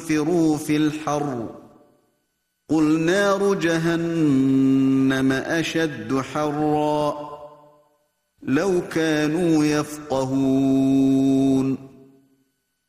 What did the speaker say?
انفروا في الحر قل نار جهنم أشد حرا لو كانوا يفقهون